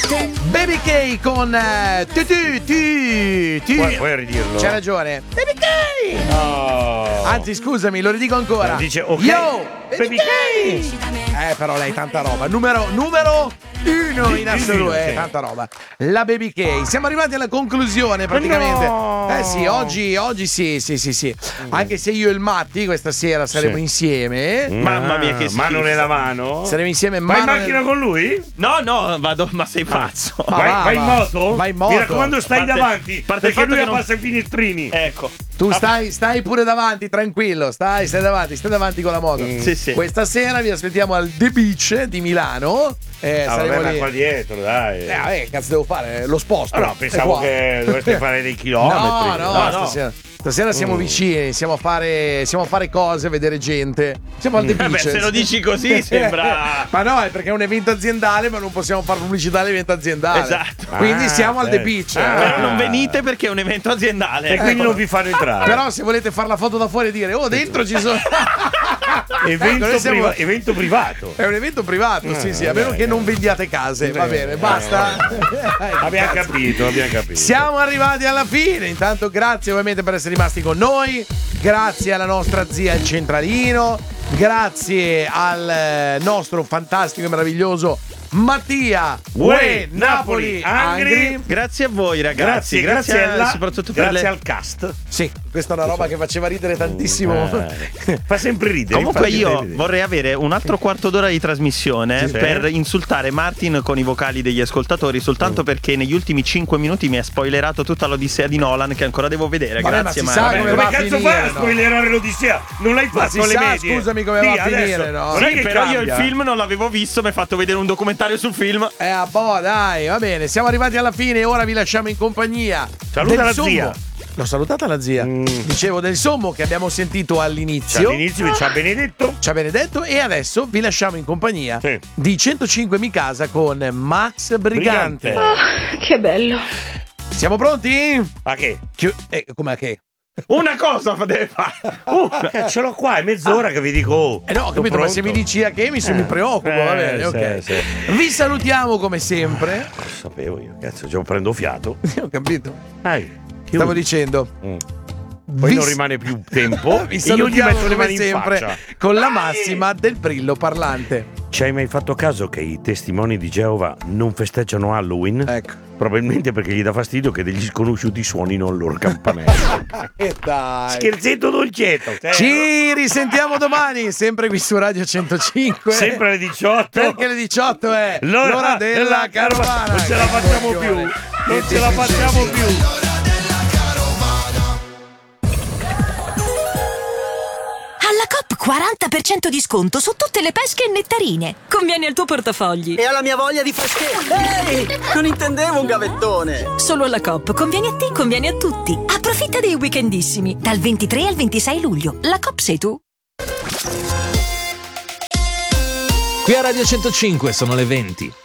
Baby K con Puoi ridirlo? C'hai ragione. Baby K. Oh. Anzi, scusami, lo ridico ancora. Dice ok. Yo, Baby K. Però lei tanta roba. Numero uno in assoluto. Tanta roba. La Baby K. Siamo arrivati alla conclusione praticamente. No. Sì, oggi sì. Anche se io e il Matti questa sera saremo insieme. Mamma mia, che mano nella mano. Saremo insieme. Vai in macchina con lui? No, vado, ma sei pazzo. Vai in moto? Vai in moto. Mi raccomando, stai davanti. Perché lui passa i finestrini. Ecco. Tu stai pure davanti, tranquillo. Stai davanti con la moto. Sì. Questa sera vi aspettiamo al The Beach di Milano. Saremo lì. Qua dietro, dai. Cazzo devo fare? Lo sposto. No, pensavo che dovreste fare dei chilometri. No. Stasera siamo vicini, siamo a fare cose, vedere gente. Siamo al The Beach. Se lo dici così sembra. Ma no, è perché è un evento aziendale, ma non possiamo fare pubblicità all'evento aziendale. Esatto. Quindi siamo al The Beach. Però non venite perché è un evento aziendale. E quindi non vi fanno entrare. Però se volete fare la foto da fuori e dire dentro ci sono. Evento privato. È un evento privato, sì, a meno che non vendiate case. Va bene, basta. Abbiamo capito. Siamo arrivati alla fine. Intanto grazie ovviamente per essere rimasti con noi. Grazie alla nostra zia il Centralino. Grazie al nostro fantastico e meraviglioso Mattia Napoli Angri. Grazie a voi ragazzi. Grazie soprattutto grazie al cast. Sì, questa è una roba che faceva ridere tantissimo. Fa sempre ridere. Comunque io vorrei avere un altro quarto d'ora di trasmissione per insultare Martin con i vocali degli ascoltatori, soltanto perché negli ultimi 5 minuti mi ha spoilerato tutta l'Odissea di Nolan che ancora devo vedere. Grazie Martin. Come cazzo fai a spoilerare l'Odissea? Non l'hai fatto alle medie. Scusami come va a finire, no? Sì, però io il film non l'avevo visto, mi hai fatto vedere un documentario sul film. Dai, va bene, siamo arrivati alla fine e ora vi lasciamo in compagnia. Saluta la zia. L'ho salutata la zia. Dicevo del sommo che abbiamo sentito all'inizio. Ci ha benedetto. E adesso vi lasciamo in compagnia di 105 Mi Casa con Max Brigante. Che bello. Siamo pronti? A che? Come a che? Una cosa deve fare. Ce l'ho qua, è mezz'ora che vi dico. No, capito, ma se mi dici a che mi preoccupo, va bene, ok. Sì. Vi salutiamo come sempre. Sapevo io, cazzo, già prendo fiato. Ho capito. Stavo dicendo. Poi non rimane più tempo. Vi salutiamo metto le come mani sempre in faccia. con la massima del Brillo Parlante. Ci hai mai fatto caso che i testimoni di Geova non festeggiano Halloween? Ecco. Probabilmente perché gli dà fastidio che degli sconosciuti suonino il loro campanello. E dai. Scherzetto dolcetto. Ci risentiamo domani, sempre qui su Radio 105. Sempre alle 18. Perché le 18 è l'ora della carovana. Non ce la facciamo più. Non ce la facciamo più. Alla Coop 40% di sconto su tutte le pesche e nettarine. Conviene al tuo portafogli. E alla mia voglia di freschezza. Ehi, non intendevo un gavettone. Solo alla Coop. Conviene a te, conviene a tutti. Approfitta dei weekendissimi. Dal 23 al 26 luglio. La Coop sei tu. Qui a Radio 105 sono le 20.